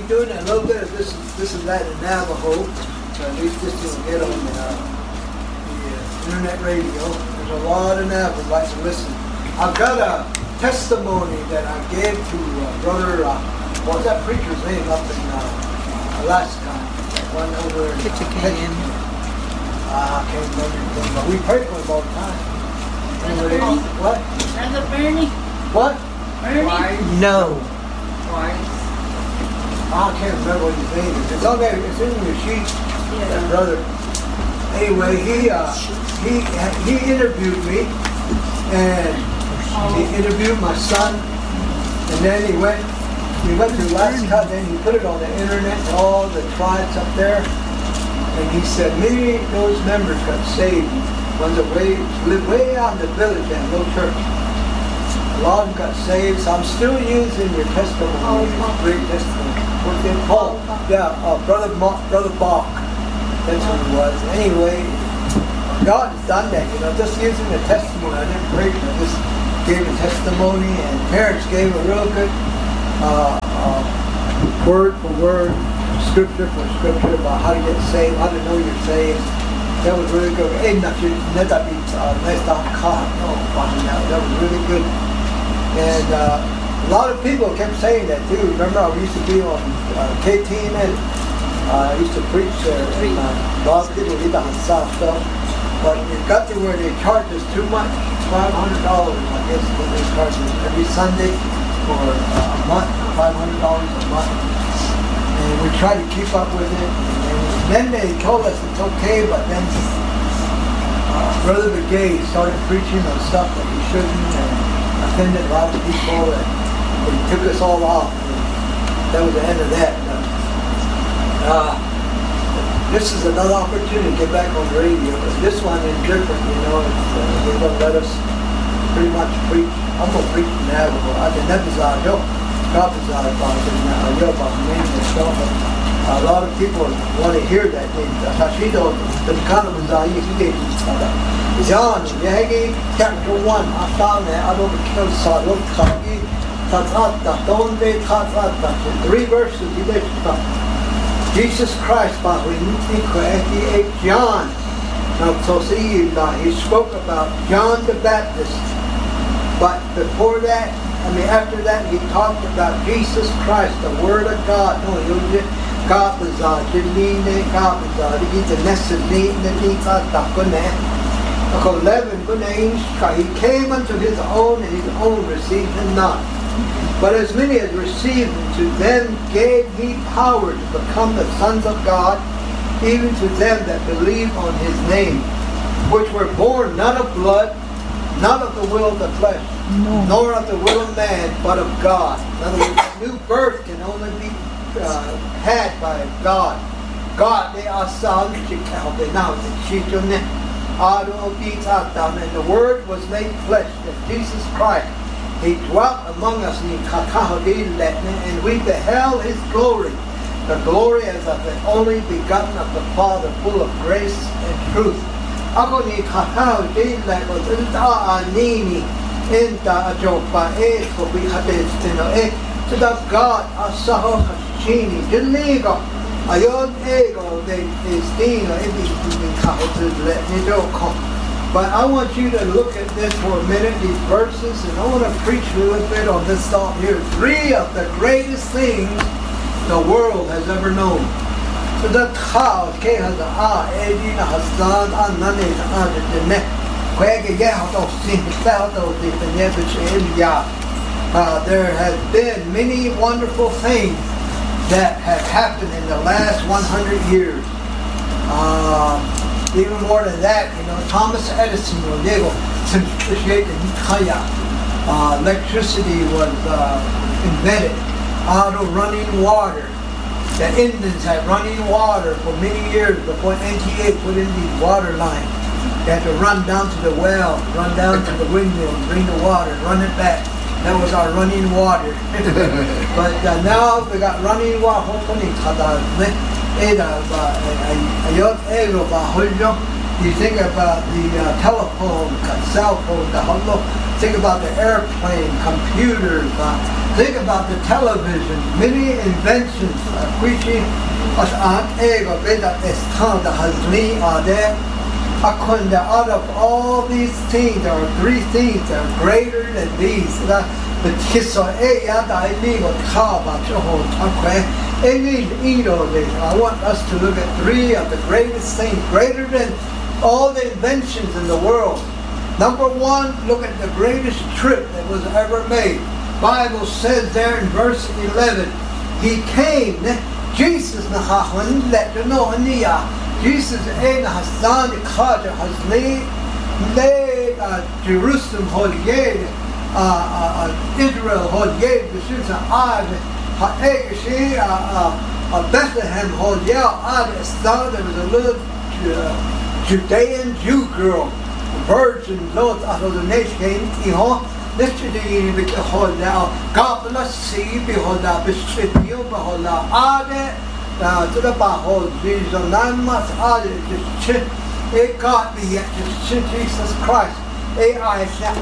doing a little bit of this and that in Navajo. So at least this will get on the internet radio. There's a lot of Navajo who like to listen. I've got a testimony that I gave to Brother, what was that preacher's name up in Alaska? One over in Ketchikan. I can't remember his name, but we pray for him all the time. Anyway, what? Brother Bernie? What? Bernie? No. I can't remember what his name is. It's on there. It's in your sheet. That brother. Anyway, he interviewed me, and he interviewed my son, and then he went to Alaska, then he put it on the internet to all the tribes up there, and he said many of those members got saved. Ones that live way out in the village in a little church. A lot of them got saved, so I'm still using your testimony. It's great testimony. Oh, yeah, Brother Bach. That's who it was. Anyway, God has done that, just using the testimony. I didn't preach, I just gave a testimony, and parents gave a real good word for word, scripture for scripture about how to get saved, how to know you're saved. That was really good. That was really good. And a lot of people kept saying that too. Remember, I used to be on KTNN. I used to preach there. A lot of people did on South stuff. But it got to where they charge us too much. $500, I guess, is what they charge us every Sunday for a month. $500 a month. And we try to keep up with it. And then they told us it's okay, but then Brother Begay started preaching on stuff that he shouldn't, and offended a lot of people, and he took us all off. That was the end of that. This is another opportunity to get back on the radio, but this one is different, they're going to let us pretty much preach. I'm going to preach in Navajo. I didn't emphasize, a lot of people want to hear that. John, chapter 1, I found that. I don't know, 3 verses. Jesus Christ, John. He spoke about John the Baptist. But before that, after that, he talked about Jesus Christ, the Word of God. He came unto his own, and his own received him not. But as many as received him, to them gave he power to become the sons of God, even to them that believe on his name, which were born not of blood, not of the will of the flesh, nor of the will of man, but of God. In other words, new birth can only be had by God. God, they are sons, and the Word was made flesh, that Jesus Christ, he dwelt among us, and we beheld his glory, the glory as of the only begotten of the Father, full of grace and truth. But I want you to look at this for a minute, these verses, and I want to preach a little bit on this thought here. 3 of the greatest things the world has ever known. There has been many wonderful things that have happened in the last 100 years. Even more than that, Thomas Edison was able to appreciate the electricity was invented out of running water. The Indians had running water for many years before NTA put in these water lines. They had to run down to the well, run down to the windmill, bring the water, run it back. That was our running water. But now we got running water. You think about the telephone, cell phone, think about the airplane, computers, Think about the television, many inventions. Preaching as an ego, better as time that has been there. Out of all these things, there are three things that are greater than these. But I want us to look at three of the greatest things, greater than all the inventions in the world. Number one, look at the greatest trip that was ever made. Bible says there in verse 11, He came, Jesus Jesus Hassan Kaja has laid Jerusalem Holgate Israel Holgate Bethlehem Holgate. There was a little Judean Jew girl, virgin, Lord out of the nation, literally behold now, God bless see, behold now, bestrip you, behold now, to the behold Jesus, 9 months just it got me yet to Jesus Christ. There are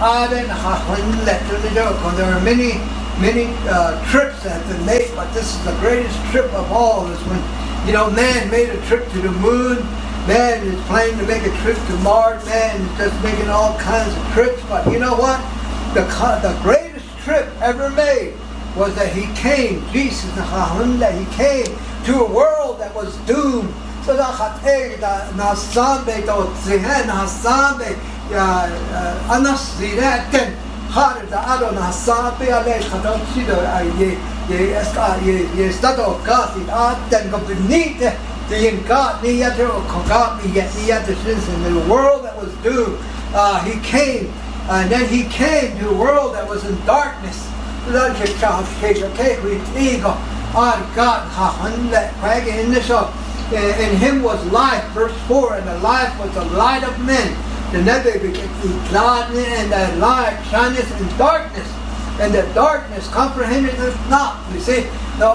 many trips that have been made, but this is the greatest trip of all. Is when man made a trip to the moon, man is planning to make a trip to Mars, man is just making all kinds of trips. But you know what? The greatest trip ever made was that He came, Jesus, that He came to a world that was doomed. So that in the world that was doomed, He came, and then He came to a world that was in darkness. In Him was life, verse 4, and the life was the light of men. And the light shineth in darkness, and the darkness comprehended it not. You see, so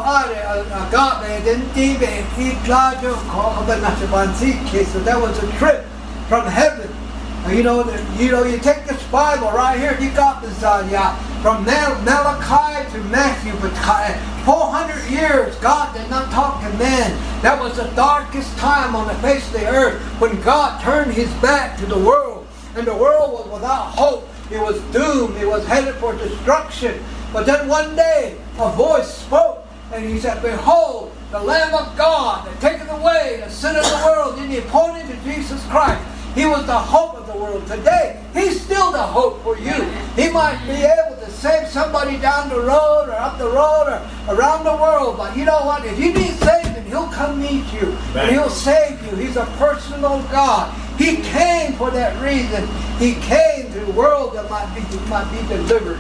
that was a trip from heaven. You take this Bible right here, you got this from Malachi to Matthew, but 400 years God did not talk to man. That was the darkest time on the face of the earth when God turned His back to the world, and the world was without hope. It was doomed. It was headed for destruction. But then one day a voice spoke, and He said, "Behold, the Lamb of God that taketh away the sin of the world." And He pointed to Jesus Christ. He was the hope of the world. Today, He's still the hope for you. He might be able to save somebody down the road or up the road or around the world. But you know what? If you need saving, He'll come meet you. And He'll save you. He's a personal God. He came for that reason. He came to the world that might be delivered.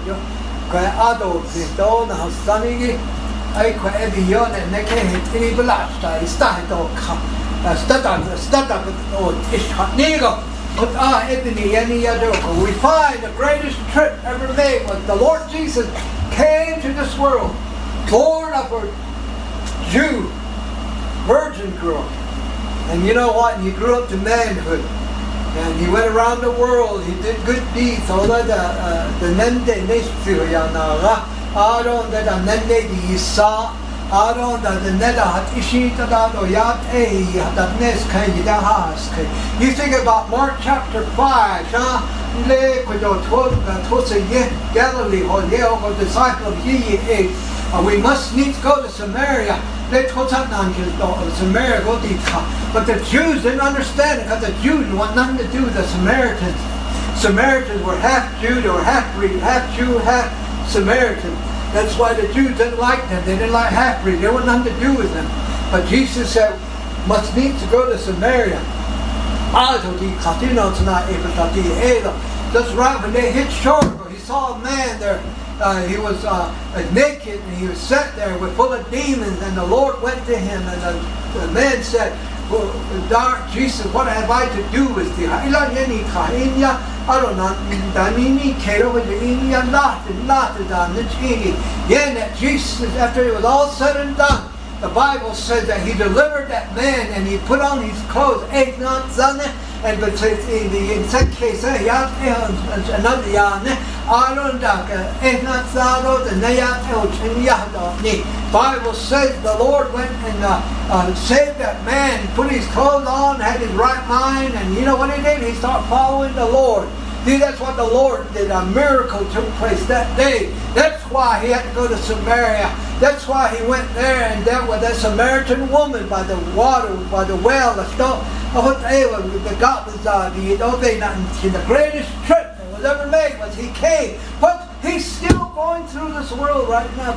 We find the greatest trip ever made was the Lord Jesus came to this world, born of a Jew, virgin girl. And you know what? He grew up to manhood. And He went around the world. He did good deeds. Although the Nende you think about Mark chapter 5, Galilee, disciple of we must needs go to Samaria. Samaria, but the Jews didn't understand it because the Jews want nothing to do with the Samaritans. Samaritans were half Jew, they were half breed, half Jew, half Samaritan. That's why the Jews didn't like them. They didn't like half-breed. They wanted nothing to do with them. But Jesus said, must need to go to Samaria. Just right when they hit shore, He saw a man there. He was naked, and he was sat there full of demons. And the Lord went to him, and the man said, well, Jesus, what have I to do with thee? Again, that Jesus, after it was all said and done, the Bible says that He delivered that man, and He put on his clothes, and but in second case ya another ya ne Aaron da not Zaro the Naya ni Bible says the Lord went and saved that man, put his clothes on, had his right mind, and you know what he did? He started following the Lord. See, that's what the Lord did. A miracle took place that day. That's why he had to go to Samaria. That's why he went there and dealt with that Samaritan woman by the water, by the well. The God was the greatest trip that was ever made was he came. But he's still going through this world right now.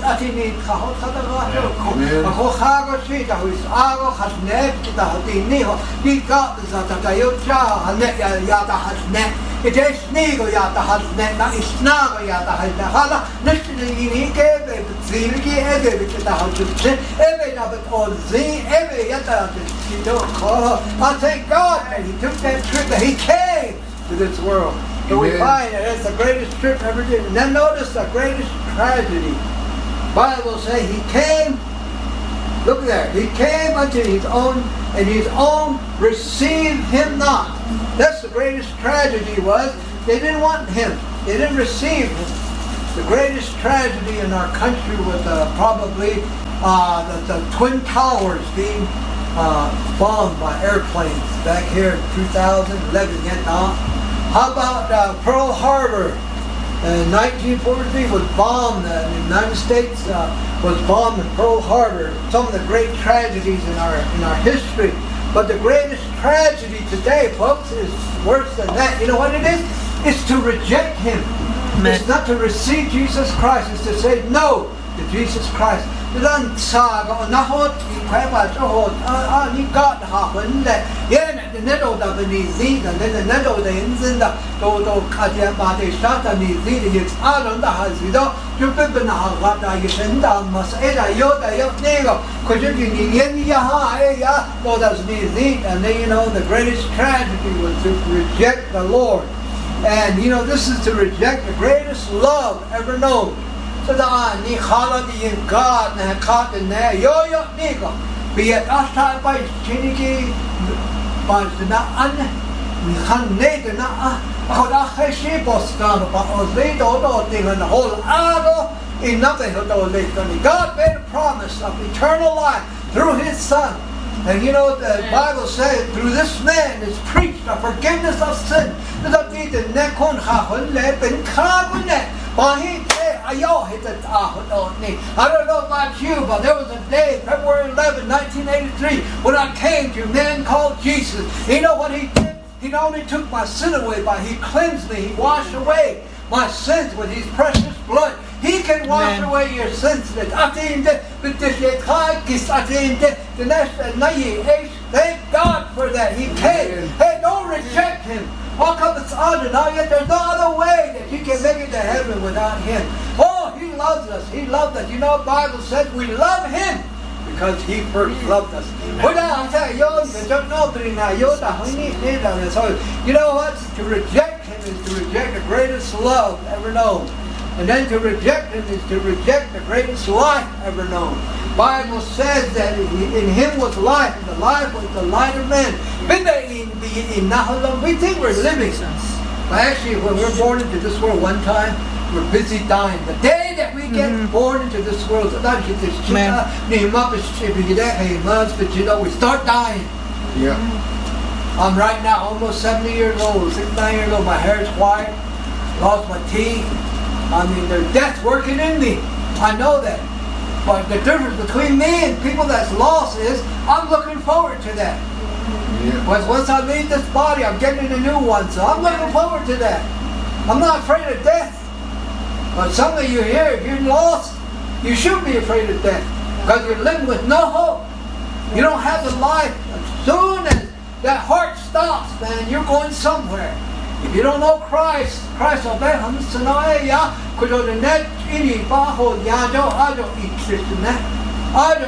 It is sneago yata has net, not is snago yata has the hala, next to the unique, every zilgi, every house, every of all z, every yata, you don't call her. I thank God that he took that trip, that he came to this world. So we find that it's the greatest trip ever did. And then notice the greatest tragedy. Bible says he came, look there, he came unto his own, and his own received him not. That's the greatest tragedy was. They didn't want him. They didn't receive him. The greatest tragedy in our country was probably the Twin Towers being bombed by airplanes back here in 2011. How about Pearl Harbor? In 1943 was bombed. The United States was bombed in Pearl Harbor. Some of the great tragedies in our history. But the greatest tragedy today, folks, is worse than that. You know what it is? It's to reject him. Amen. It's not to receive Jesus Christ. It's to say no to Jesus Christ. You got the nettle of the Nizid, and then the nettle the Inzin, the Dodo Kadiaba, the Shata Nizid, it's out on the Hazido, you Pippin Havata, you send down Maseda, Yoda, Yotnego, could you be Yaha, no, that's Nizid, and then you know the greatest tragedy was to reject the Lord. And you know, this is to reject the greatest love ever known. So the ni khala di God na khat na yo nego be at asta by chiniki by na an ni khan ne na how da khashi postan ba ozle do thing and the whole aro in nothing to le God made a promise of eternal life through his son. And you know, the Bible says through this man is preached a forgiveness of sin. I don't know about you, but there was a day, February 11, 1983, when I came to a man called Jesus. You know what he did? He not only took my sin away, but he cleansed me. He washed away my sins with his precious blood. He can wash away your sins. Thank God for that. He came. Hey, don't reject him. How come it's under now? Yet there's no other way that you can make it to heaven without him. Oh, he loves us. He loved us. You know, the Bible says we love him because he first loved us. So, you know what? To reject him is to reject the greatest love ever known. And then to reject him is to reject the greatest life ever known. The Bible says that in him was life, and the life was the light of men. We think we're living. But actually, when we're born into this world one time, we're busy dying. The day that we get born into this world, we start dying. Yeah. I'm right now almost 70 years old, 69 years old. My hair is white, lost my teeth. I mean, there's death working in me. I know that. But the difference between me and people that's lost is I'm looking forward to that. Yeah. But once I leave this body, I'm getting a new one. So I'm looking forward to that. I'm not afraid of death. But some of you here, if you're lost, you should be afraid of death. Because you're living with no hope. You don't have a life. As soon as that heart stops, man, you're going somewhere. If you don't know Christ will be him sanaya ya kudo the net ini baho yajo ado ikrisne ado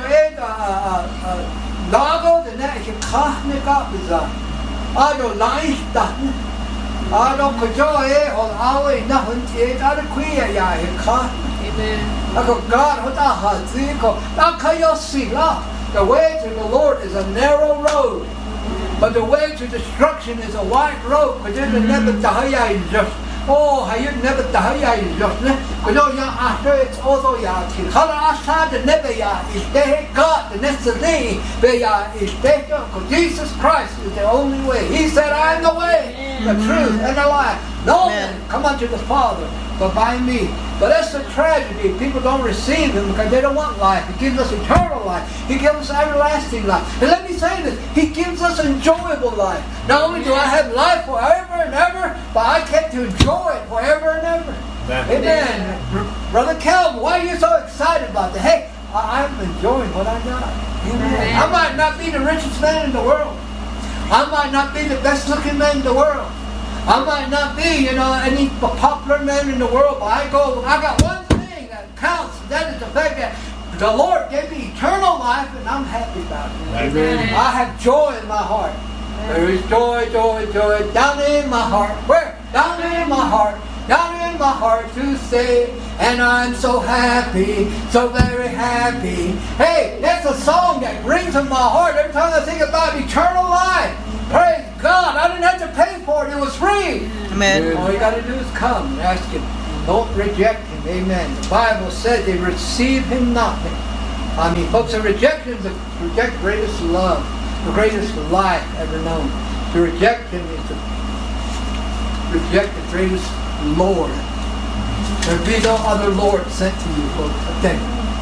lago the net ke khne ka biza ado lai da ado kujo on awe na hun tie ado kuya ya he kha amen ako God hota ha zi ko ta khayo si la the way to the Lord is a narrow road. But the way to destruction is a white robe. Because it never die just. Oh, I never die just. Because after it's also yakin. Color outside the never is there God the next day. Is there because Jesus Christ is the only way. He said, I am the way, the truth, and the life. No man come unto the Father but by me. But that's the tragedy. People don't receive Him because they don't want life. He gives us eternal life. He gives us everlasting life. And let me say this. He gives us enjoyable life. Not only do I have life forever and ever, but I get to enjoy it forever and ever. Amen. Brother Calvin, why are you so excited about that? Hey, I'm enjoying what I got. Amen. I might not be the richest man in the world. I might not be the best looking man in the world. I might not be, any popular man in the world, but I got one thing that counts. That is the fact that the Lord gave me eternal life, and I'm happy about it. Amen. I have joy in my heart. There is joy, joy, joy down in my heart. Where? Down in my heart. Down in my heart to say, and I'm so happy, so very happy. Hey, that's a song that rings in my heart every time I think about eternal life. Praise God. I didn't have to pay for it. It was free. Amen. All you got to do is come and ask Him. Don't reject Him. Amen. The Bible said they receive Him not. I mean, folks, to reject Him is to reject the greatest love, the greatest life ever known. To reject Him is to reject the greatest Lord. There be no other Lord sent to you, folks. Then,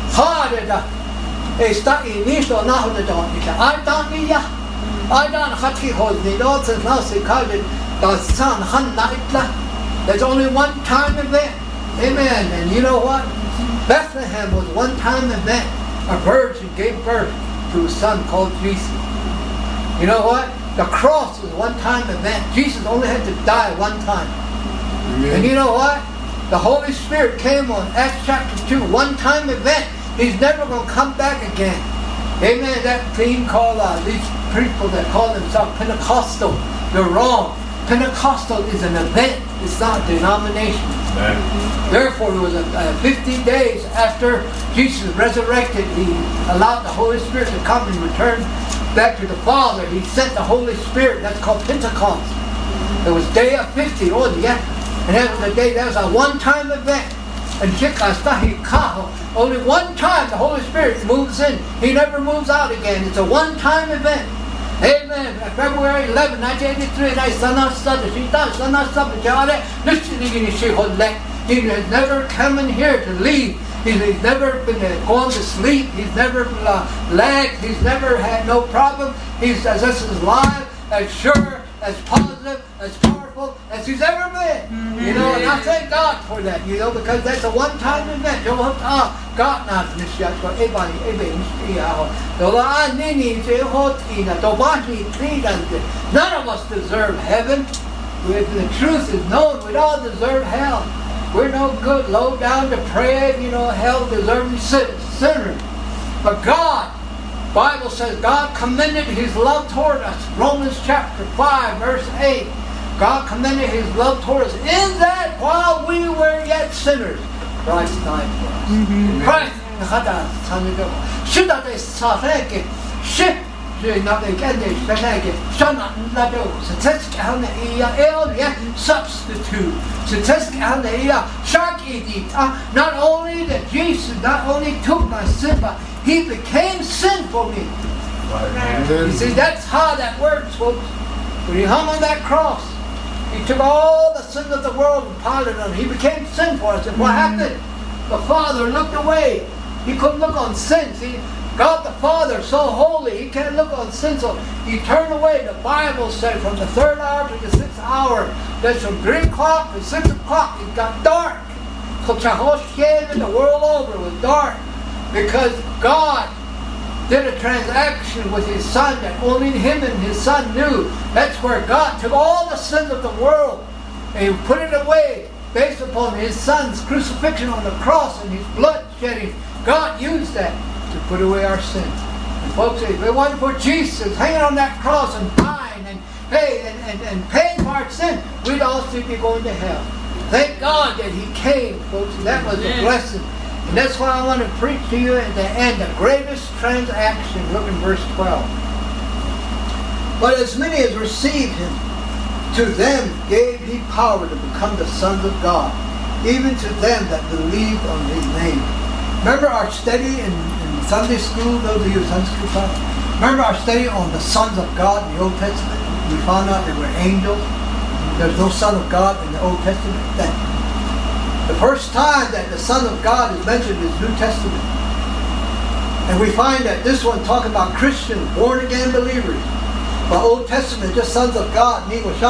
there's only one time event. Amen. And you know what? Bethlehem was one time event. A virgin gave birth to a son called Jesus. You know what? The cross was one time event. Jesus only had to die one time. Amen. And you know what? The Holy Spirit came on Acts chapter 2, one time event. He's never going to come back again. Amen. That thing called these people that call themselves Pentecostal, they're wrong. Pentecostal is an event. It's not a denomination. Amen. Therefore, it was 50 days after Jesus resurrected. He allowed the Holy Spirit to come and return back to the Father. He sent the Holy Spirit. That's called Pentecost. It was day of 50. Oh, yeah. And that was a day. That was a one-time event. And only one time the Holy Spirit moves in. He never moves out again. It's a one-time event. Amen. February 11, 1983, he has never come in here to leave. He's never been gone to sleep. He's never lagged. He's never had no problem. He's as live, as sure, as positive, as powerful as he's ever been. Mm-hmm. And I thank God for that, because that's a one-time event. God not none of us deserve heaven. If the truth is known, we all deserve hell. We're no good, low down, depraved, hell deserving sinners. But God, Bible says, God commended His love toward us. Romans chapter 5, verse 8. God commended His love toward us in that while we were yet sinners, Christ died for us. Mm-hmm. Christ substitute. Not only that Jesus not only took my sin, but He became sin for me. You see, that's how that works, folks. When He hung on that cross, He took all the sins of the world and piled it on Him. He became sin for us. And what happened? The Father looked away. He couldn't look on sin. See, God the Father, so holy, He can't look on sin. So He turned away. The Bible said from the 3rd hour to the 6th hour, that's from 3 o'clock to 6 o'clock, it got dark. The world over was dark. Because God did a transaction with His Son that only Him and His Son knew. That's where God took all the sins of the world and He put it away based upon His Son's crucifixion on the cross and His blood shedding. God used that to put away our sins. And folks, if it wasn't for Jesus hanging on that cross and dying and paying for our sin, we'd all still be going to hell. Thank God that He came, folks. And that was a blessing. And that's why I want to preach to you at the end, the greatest transaction. Look in verse 12. But as many as received him, to them gave he power to become the sons of God, even to them that believe on his name. Remember our study in Sunday school, those of you in Sunday school class? Remember our study on the sons of God in the Old Testament? We found out they were angels. There's no son of God in the Old Testament. The first time that the Son of God is mentioned is New Testament. And we find that this one talking about Christians, born-again believers. But Old Testament, just sons of God. There was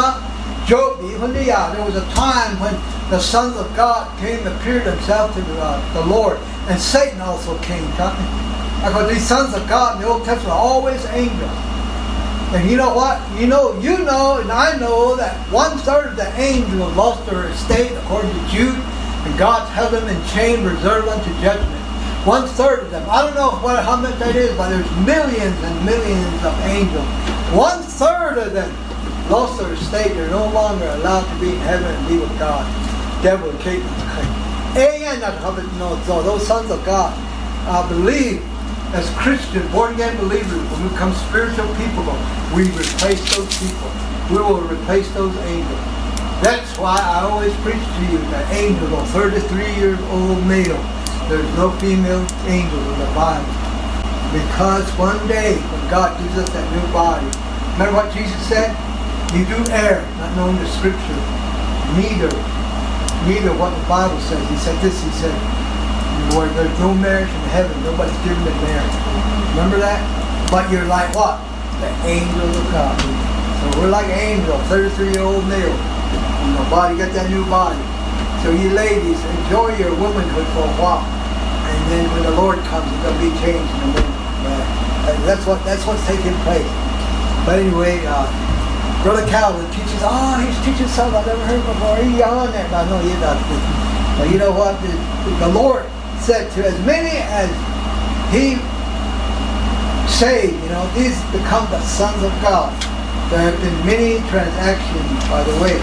a time when the sons of God came and appeared themselves to the Lord. And Satan also came. Because these sons of God in the Old Testament are always angels. And you know what? You know, and I know that 1/3 of the angels lost their estate according to Jude. And God held them in chains reserved unto judgment. 1/3 of them. I don't know how much that is, but there's millions and millions of angels. 1/3 of them lost their estate. They're no longer allowed to be in heaven and be with God. Devil and Satan. So those sons of God, I believe, as Christians, born-again believers, when we become spiritual people, we replace those people. We will replace those angels. That's why I always preach to you that angels are 33-year-old male. There's no female angel in the Bible. Because one day, when God gives us that new body, remember what Jesus said? You do err, not knowing the Scripture. Neither what the Bible says. He said this, he said, Lord, there's no marriage in heaven. Nobody's given in marriage. Remember that? But you're like what? The angels of God. So we're like angels, 33-year-old male. Your body, got that new body. So you ladies, enjoy your womanhood for a while. And then when the Lord comes, it's going to be changed in a minute. That's what's taking place. But anyway, Brother Calvin teaches, he's teaching something I've never heard before. He's on there. I know you're not. But you know what? The Lord said to as many as he saved, these become the sons of God. There have been many transactions, by the way.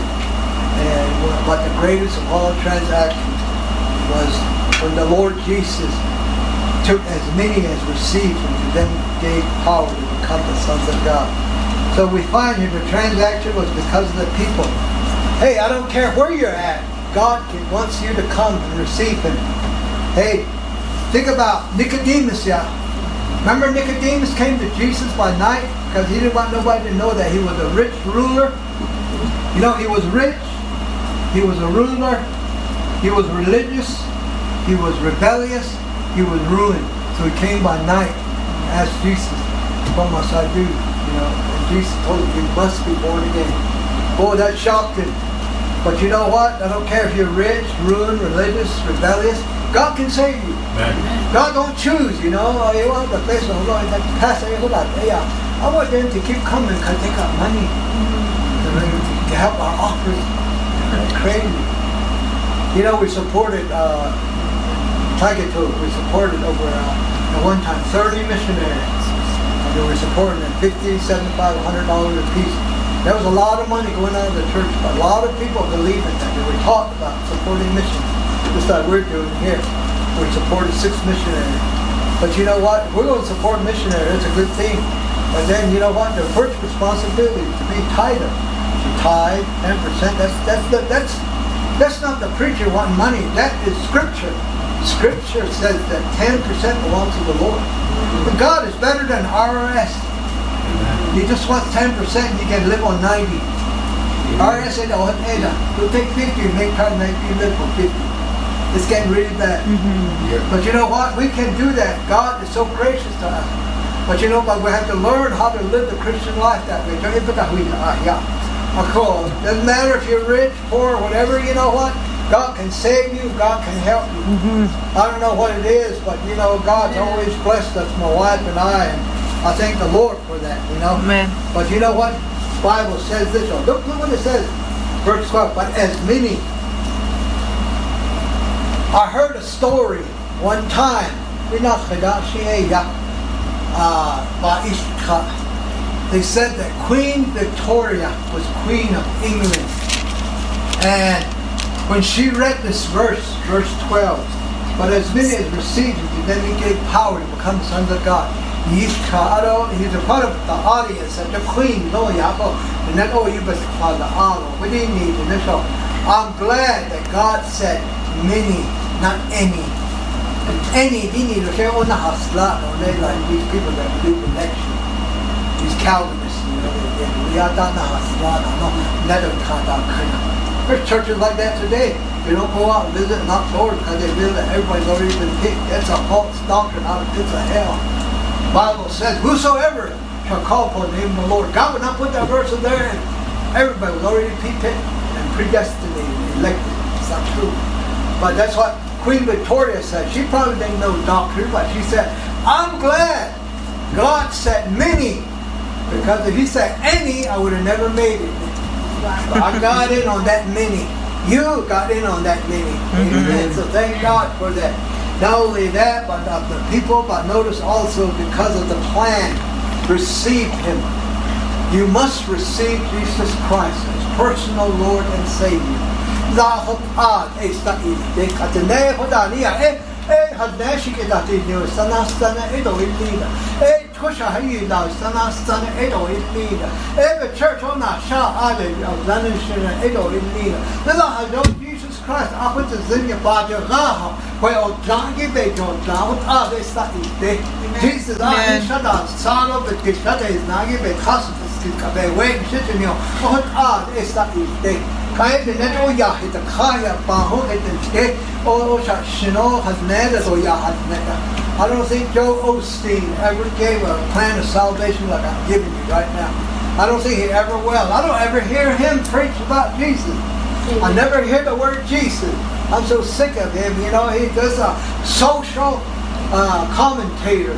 But the greatest of all transactions was when the Lord Jesus took as many as received him, to them gave power to become the sons of God. So we find here the transaction was because of the people. Hey, I don't care where you're at. God wants you to come and receive him. Hey, think about Nicodemus, Remember Nicodemus came to Jesus by night because he didn't want nobody to know that he was a rich ruler. He was rich. He was a ruler. He was religious. He was rebellious. He was ruling. So he came by night and asked Jesus, what must I do? And Jesus told him, you must be born again. Boy, that shocked him. But you know what? I don't care if you're rich, ruined, religious, rebellious. God can save you. Amen. God don't choose, I want them to keep coming because they got money. To help our offering. That's crazy. We supported Tagato. We supported over at one time 30 missionaries. And we were supporting them $50, $75, $100 a piece. There was a lot of money going out of the church, but a lot of people believed in that. They were taught about supporting missions, just like we're doing here. We supported 6 missionaries. But you know what? If we're going to support missionaries, it's a good thing. But then, you know what? The first responsibility is to be tither. To tithe 10%. That's not the preacher wanting money. That is Scripture. Scripture says that 10% belongs to the Lord. But God is better than IRS. He just wants 10%, you can live on 90. IRS said, you'll take 50 and try to make you live on 50. It's getting really bad. But you know what? We can do that. God is so gracious to us. But but we have to learn how to live the Christian life that way. Of course, doesn't matter if you're rich, poor, whatever, you know what? God can save you, God can help you. I don't know what it is, but God's always blessed us, my wife and I I thank the Lord for that, Amen. But you know what? The Bible says this. Look what it says. Verse 12. But as many. I heard a story one time. They said that Queen Victoria was Queen of England. And when she read this verse 12, but as many as received it, then he gave power to become sons of God. He's a part of the audience and the queen, no Yako, and then you must call the honor. What do you need in this? I'm glad that God said many, not any. Any, he needs to say, oh, not hasla, they like these people that believe in election. These Calvinists, we are not hasla, no, never kind of. There's churches like that today. They don't go out and visit and not Lord because they feel that everybody's already been picked. That's a false doctrine out of the pits of hell. The Bible says, whosoever shall call upon the name of the Lord. God would not put that verse in there and everybody was already picked and predestinated and elected. It's not true. But that's what Queen Victoria said. She probably didn't know doctrine, but she said, I'm glad God said many, because if he said any, I would have never made it. But I got in on that many. You got in on that many. Amen. So thank God for that. Not only that, but the people, but notice also because of the plan, receive him. You must receive Jesus Christ as personal Lord and Savior. Every church on that shot of London Jesus Christ, I put the Zinya Baja Raha, where John give a John, this that is there. Jesus, I shut out, son of the Kishata is not give a hospital, they wait and sit in your what is that is there. Kaya the Neto Yahid, the Kaya Baho, and the or Shino has never or Yahad never. I don't think Joe Osteen ever gave a plan of salvation like I'm giving you right now. I don't think he ever will. I don't ever hear him preach about Jesus. I never hear the word Jesus. I'm so sick of him. You know, he's just a social commentator.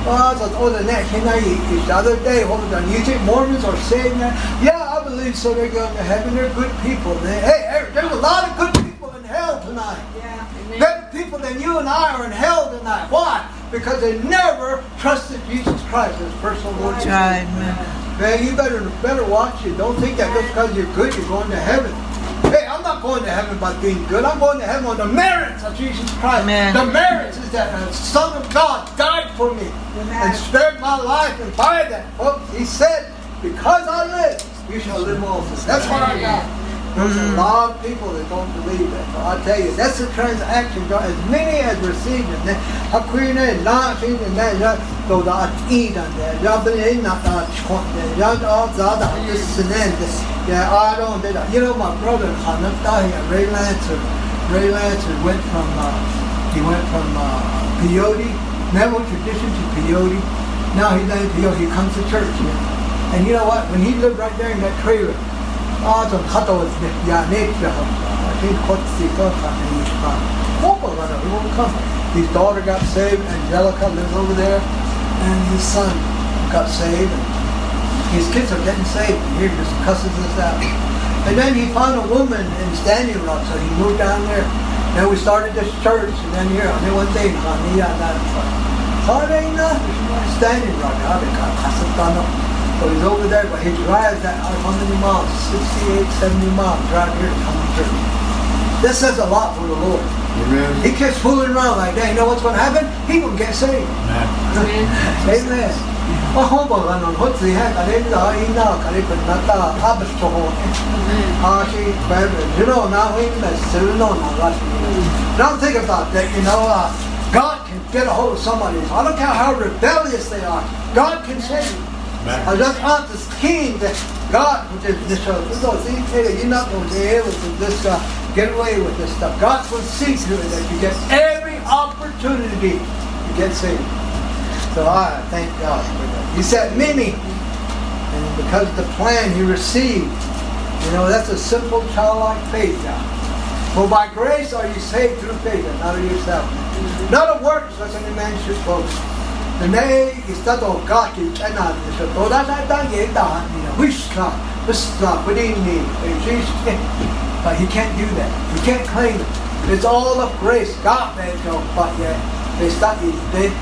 The other day, you think Mormons are saying that? Yeah, I believe so. They're going to heaven. They're good people. Hey, there's a lot of good people in hell tonight. Yeah. Better people than you and I are in hell tonight. Why? Because they never trusted Jesus Christ as personal Lord and Savior. Man, you better watch it. Don't think that just because you're good, you're going to heaven. Hey, I'm not going to heaven by being good. I'm going to heaven on the merits of Jesus Christ. Amen. The merits is that the Son of God died for me and spared my life. And by that, folks, he said, because I live, you shall live also. That's what I got. There's a lot of people that don't believe that. But I'll tell you, that's the transaction. As many as received it. I don't do that. You know, my brother, Ray Lancer went from peyote, Neville tradition to peyote. Now he's in peyote. He comes to church here. And you know what? When he lived right there in that trailer, his daughter got saved, Angelica lives over there, and his son got saved, and his kids are getting saved, and he just cusses us out. And then he found a woman in Standing Rock, so he moved down there. Then we started this church, and then here, one day, Standing Rock, so he's over there, but he drives that how many miles? 68, 70 miles, drive here to come to church. This says a lot for the Lord. Amen. He keeps fooling around like that. You know what's going to happen? He's going to get saved. Amen. Amen. Don't think about that, you know. God can get a hold of somebody. I don't care how rebellious they are. God can save you. I just want this king that God would just you're not going to be able to just get away with this stuff. God will see to it that you get every opportunity to get saved. So I thank God for that. He said many, and because of the plan he received, you know, that's a simple childlike faith now. For by grace are you saved through faith, and not of yourself. Not of works, lest any man should boast. The name is that of God in China. But he can't do that. He can't claim it. It's all of grace. God made it, but yet they study it.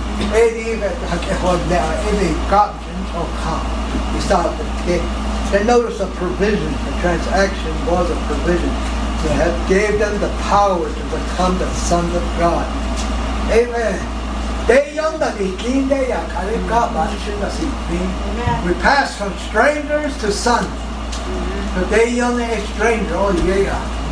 Then notice a provision. The transaction was a provision. It gave them the power to become the sons of God. Amen. We pass from strangers to sons. Today young a stranger, oh yeah.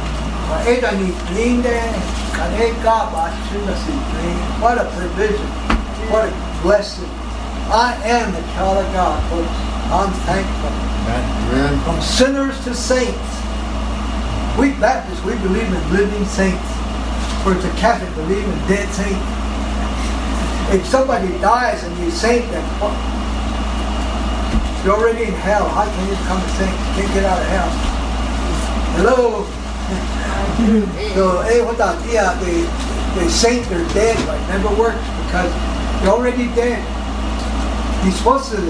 What a provision. What a blessing. I am a child of God, folks. I'm thankful. Amen. From sinners to saints. We Baptists, we believe in living saints. Whereas the Catholic believe in dead saints. If somebody dies and you saint them, you're already in hell. How can you become a saint? You can't get out of hell. Hello? So, they saint they're dead, but it never works because you're already dead. You're supposed to,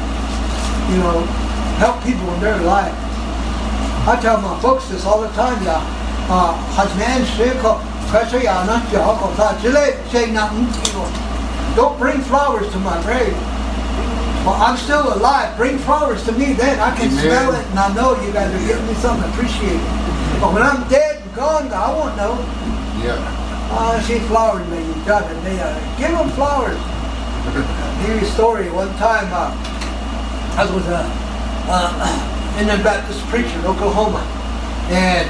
help people in their life. I tell my folks this all the time, don't bring flowers to my grave. Well, I'm still alive. Bring flowers to me, then I can smell it and I know you guys are giving me something to appreciate it. But when I'm dead and gone, I won't know. Yeah. I see flowers, man. You got it. Give them flowers. I'll give you a story. One time, I was in a Baptist preacher in Oklahoma, and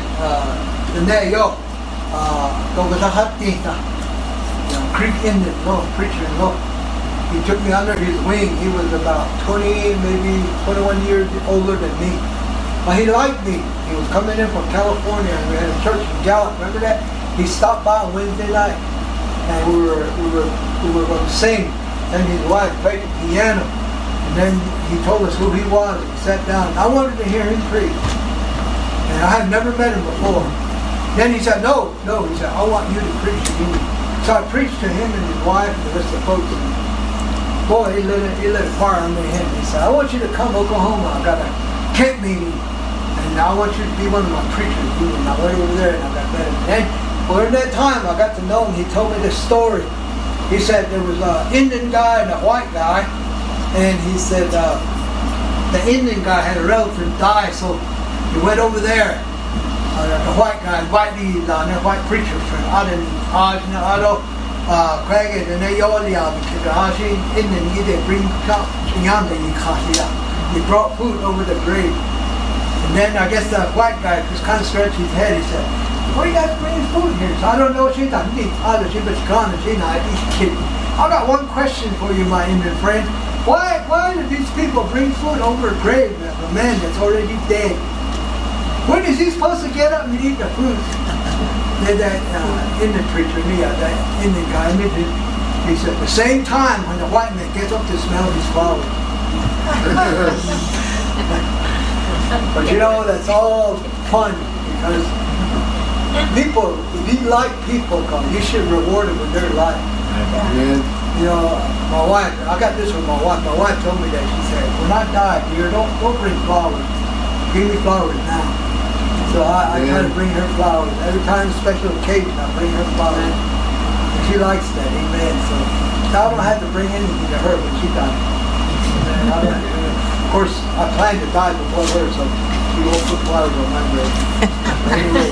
Creek Indian, preacher, he took me under his wing. He was about 20, maybe 21 years older than me. But he liked me. He was coming in from California, and we had a church in Gallup. Remember that? He stopped by on Wednesday night, and we were going to sing. And his wife played the piano, and then he told us who he was. He sat down. I wanted to hear him preach, and I had never met him before. Then he said, "No." He said, "I want you to preach to me." So I preached to him and his wife and the rest of the folks. Boy, he lit a fire under him. He said, "I want you to come to Oklahoma. I got a camp meeting, and I want you to be one of my preachers." And I went over there and I got better. And then, during that time, I got to know him. He told me this story. He said there was an Indian guy and a white guy, and he said the Indian guy had a relative die, so he went over there. The white guy invited the white preacher friend. He brought food over the grave. And then I guess the white guy just kind of scratched his head. He said, "Why you guys bringing food here?" So I don't know what she's done. I got one question for you, my Indian friend. Why do these people bring food over a grave of a man that's already dead? When is he supposed to get up and eat the food? Then that Indian preacher, that Indian guy, he said, the same time when the white man gets up to smell his flowers. But that's all fun because people, if you like people, you should reward them with their life. My wife, I got this from my wife. My wife told me that. She said, "When I die, dear, don't bring flowers. Give me flowers now." So I try to bring her flowers. Every time a special occasion, I bring her flowers. And she likes that, amen. So I don't have to bring anything to her when she dies. Of course, I plan to die before her, so she won't put flowers on my grave. Anyway,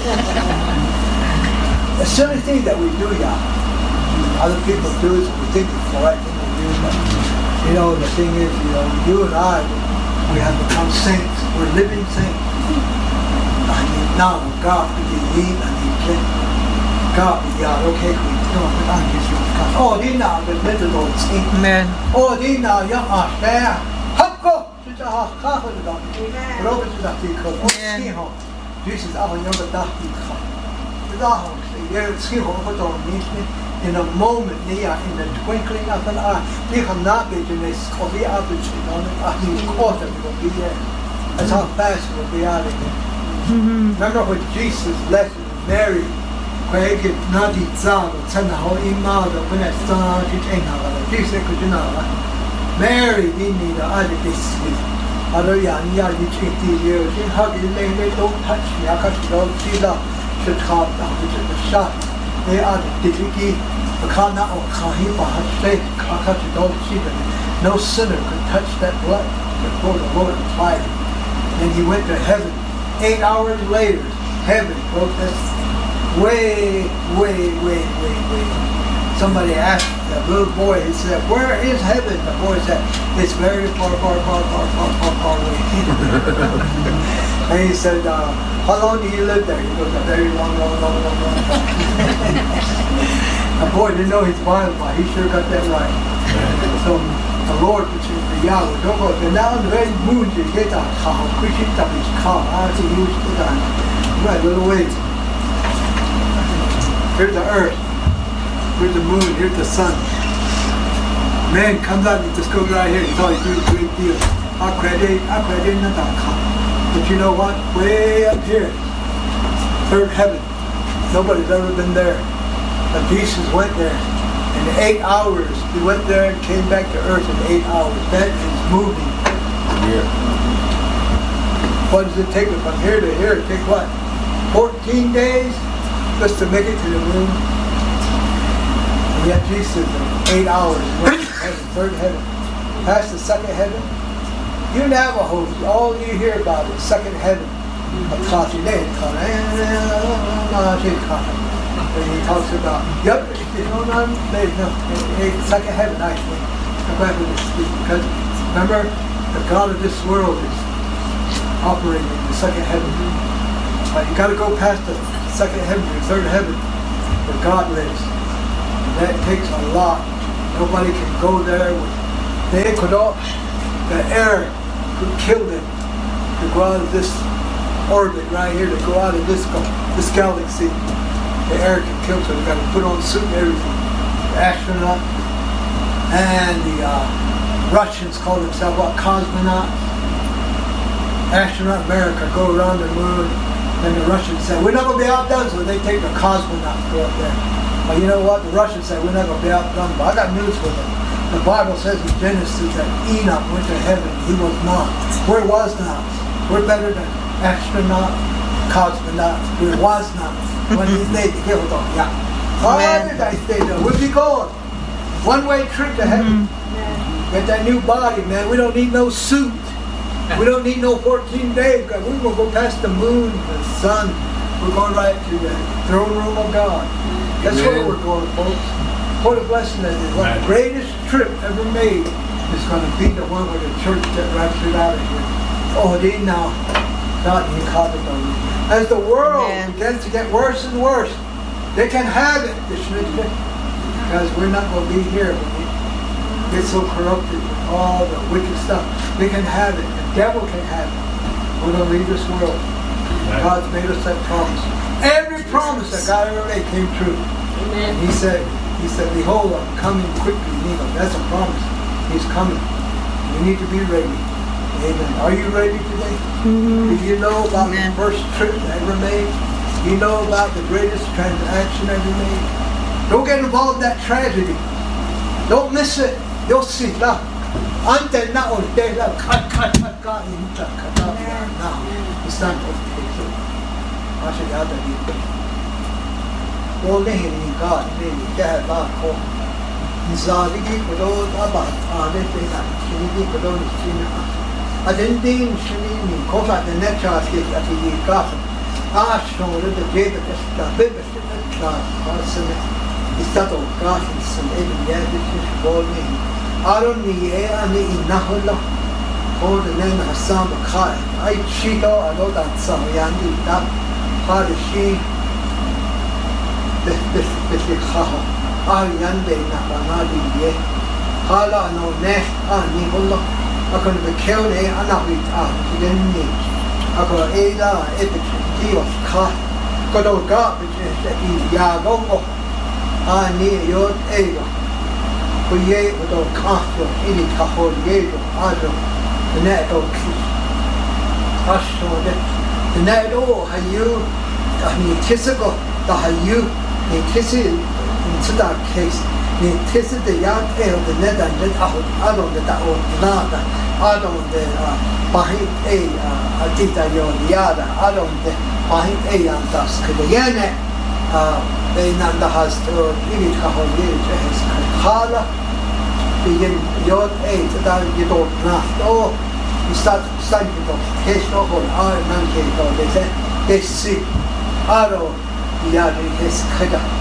the silly thing that we do, other people do it, so we think it's the right thing to do. But, the thing is, you and I, we have become saints. We're living saints. Now, God, we need and we can. God, okay, we don't have to use. Oh, they now the middle of the Amen. Oh, they now young are there. Hopko, just a half of the dog. Robert is a big coat. Oh, ski home. This is our younger dusty coat. The dog, the ski home for the mission. In a moment, in the twinkling of an eye, they can not be in a coffee average on it. I think quarter will be there. That's how fast we'll be out of here. Remember when Jesus left Mary, Mary, we need the other this week. Don't touch me. I got to go see the shot down, which is the shot. They are the difficulty. No sinner could touch that blood before the Lord applied it. And he went to heaven. 8 hours later, heaven broke this way. Somebody asked the little boy, he said, where is heaven? The boy said, it's very far, far, far, far, far, far, far away. And he said, how long do you live there? He goes, a very long, long, long, long, long time. The boy didn't know his Bible, but he sure got that right. So the Lord, which is the Yahweh, don't go, and now the very moon, you get that cow, Christian stuff is cow, I see you to that. Right, little ways. Here's the earth. Here's the moon. Here's the sun. Man comes out and just goes right here. He's always doing a great deal. But you know what? Way up here, third heaven. Nobody's ever been there. But Jesus went there. In 8 hours, he went there and came back to earth in 8 hours. That is moving. Yeah. What does it take from here to here? It takes what? 14 days just to make it to the moon. And yet Jesus in 8 hours went to heaven, third heaven. Past the second heaven. You Navajos, all you hear about is second heaven. And he talks about, yep, second heaven actually. Because remember, the God of this world is operating in the second heaven. You got to go past the second heaven, the third heaven, where God lives. And that takes a lot. Nobody can go there. The air could kill them to go out of this orbit right here, to go out of this galaxy. The air can kill, so they've got to put on suit and everything. The astronaut and the Russians call themselves what? Cosmonauts. Astronaut America go around the moon, and the Russians say, we're not going to be outdone, so they take the cosmonauts go up there. But you know what? The Russians say, we're not going to be outdone, but I got news for them. The Bible says in Genesis that Enoch went to heaven. He was not. Where was not? We're better than astronaut, cosmonauts. We was not. When he stayed to kill them, yeah. How did I stay there? Where'd we going? One-way trip to heaven. Get that new body, man. We don't need no suit. We don't need no 14 days. We're going to go past the moon, the sun. We're going right to the throne room of God. That's where we're going, folks. What a blessing that is. What the greatest trip ever made is going to be the one with the church that raptured out of here. Oh, they now. God, he caught it on you. As the world begins to get worse and worse, they can have it, because we're not going to be here when we get so corrupted with all the wicked stuff. They can have it. The devil can have it. We're going to leave this world. God's made us that promise. Every promise that God ever made came true. Amen. He said, behold, I'm coming quickly. That's a promise. He's coming. We need to be ready. Amen. Are you ready today? Do you know about the first trip ever made? Do you know about the greatest transaction ever made? Don't get involved in that tragedy. Don't miss it. You'll see. Now, until now, cut. Now, it's not okay. I should have that. All the healing God, maybe, that about home. Zaligi, but all about the thing that she could only see. I didn't think she knew cause the next chance is that he got I showed the data the biggest is that of God and some even yet is falling. I don't need any enough all the name of some car. I cheat out a lot of some yandy that how the she the how I yande nabanadi ye. Hala no next Nihola. I could be killed and not be out. He didn't need. I got Ada, he was caught. Got all garbage that he's Yago. I need your Ada. We ate with all castle, any couple Yago, Adam, the net of kiss. I saw that. The net all, how you, I mean, Tissico, the how you, they kiss it into that case. They tested the young tail, the net and let out, I don't get that old nada, I don't behind a dita yon yada, I don't behind and dusk, the yane, they nanda has to give it a whole year, has Hala, the yon that you don't know, oh, you start studying the case of our man case, they say, they see, I don't, the other is Kada.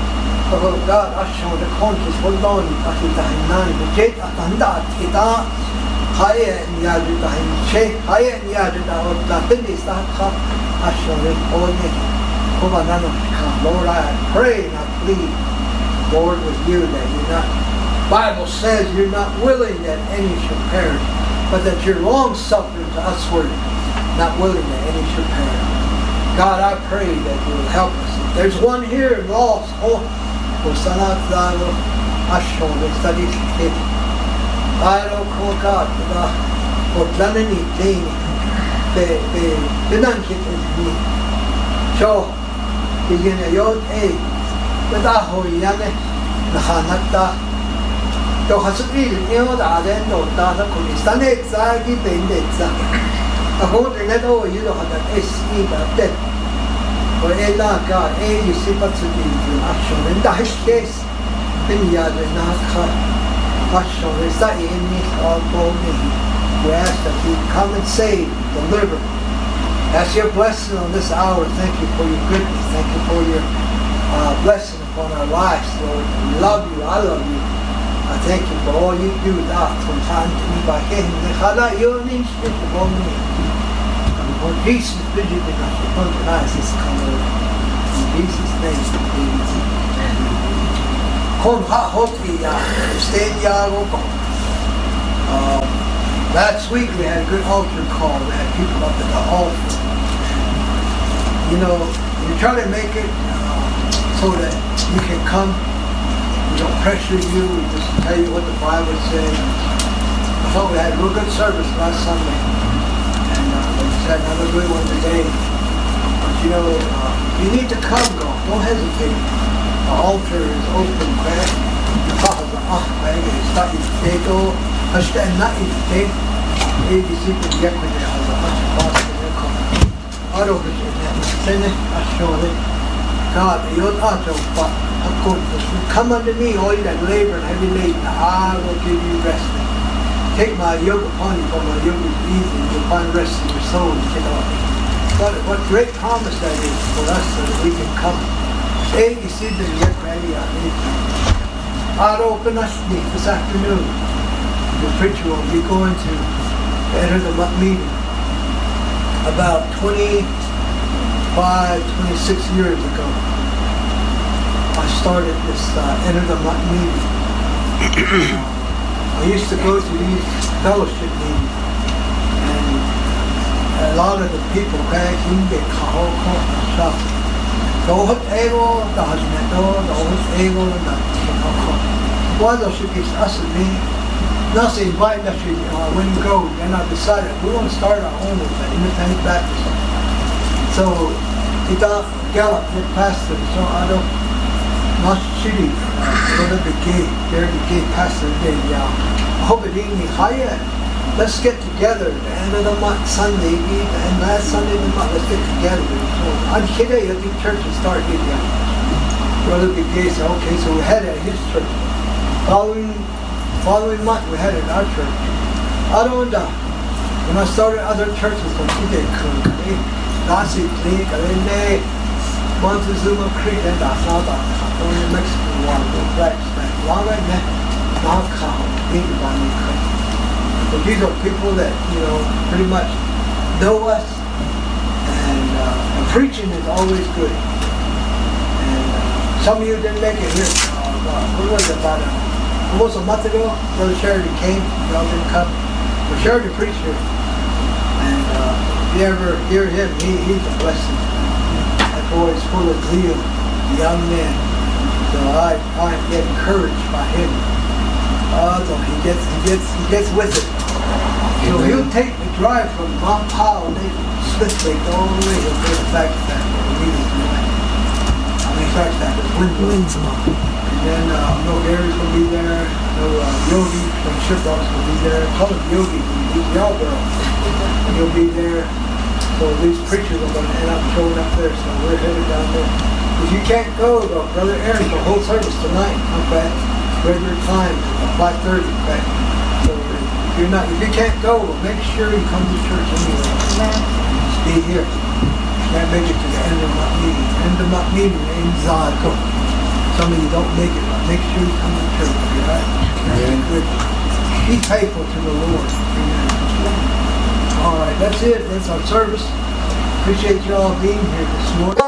Oh God, I show the conscious hold on at the time the jet at anda kita higher and yard time che higher and yard or the finish that I show it all it over none of Lord, I pray and I plead, Lord, with you that you're not Bible says you're not willing that any should perish, but that you're long suffering to usward, not willing that any should perish. God, I pray that you will help us. If there's one here lost, oh Salat Zalo Ashon, the study kid. I don't call God for Janani Dane, the Nankit is me. So, begin a yod a with a hoyane, the Hanata, to Hasui, you know, the Adeno, Dana Kunistan, exactly, Bendeza. A whole little you don't have the SE that. For Ella God, you see what's the action. In that case, then you are the Naka action. Is that in me or me? We ask that you come and save, deliver. That's your blessing on this hour. Thank you for your goodness. Thank you for your blessing upon our lives, Lord. We love you. I love you. I thank you for all you do. That from time to me by him. Your name speak upon me. For Jesus visited us upon the eyes this color. In Jesus' name, amen. Kon ha hoti ya, stay ya go. Last week we had a good altar call. We had people up at the altar. You know, you try to make it so that you can come. We don't pressure you. We just tell you what the Bible says. I thought we had a real good service last Sunday. Had another good one today. But you know, you need to come, God. Don't hesitate. The altar is open, man. God, come unto me, all you that labor and heavy laden, I will give you rest. Take my yoke upon you, for my yoke is easy, and you'll find rest in your soul. What great promise that is for us so that we can come. Hey, you see the yoke ready on anything. I'll open us this afternoon. The preacher will be going to enter the meeting. About 26 years ago, I started this enter the meeting. I used to go to these fellowship meetings, and a lot of the people back in the stuff. Those able, the husband, those able, and the one of those is us and me. Nothing inviting us when you go, and I decided we want to start our own independent Baptist. So he thought Gallup, the pastor, so I don't. Not city, brother Begay, Gary Begay, Pastor Begay. I hope it ain't higher. Let's get together. The end of the month, Sunday, and last Sunday of the month, let's get together. So I'm here at the church and start here. Brother Begay said, okay, so we had it at his church. Following month, we had it at our church. I don't know. When I started other churches, Nasi Clinic, Montezuma Creek, and Dasada. Only Mexican one, the blacks, long right now, but these are people that, you know, pretty much know us, and preaching is always good. And some of you didn't make it here. What was it, about almost a month ago? Brother Sheridan came, y'all didn't come. But Sheridan preached here. And if you ever hear him, he's a blessing. That boy is full of zeal, young man. So I get encouraged by him. So he gets with it. So he'll take the drive from Mount Powell, Smith Lake, all the way. He'll go to Flagstaff for the meeting tonight. Flagstaff is Winslow. And then I know Gary's will be there. I know Yogi from Shiprock's will be there. Call him Yogi. He's Yarborough. He'll be there. So these preachers are going to end up showing up there. So we're headed down there. If you can't go, Brother Aaron, the whole service tonight, okay? Regular time, 5:30, okay? So if you can't go, make sure you come to church anyway. Just be here. You can't make it to the end of my meeting. End of my meeting in Zago. some of you don't make it right. Make sure you come to church, all right? Amen. Be faithful to the Lord. Amen. All right, that's it. That's our service. Appreciate you all being here this morning.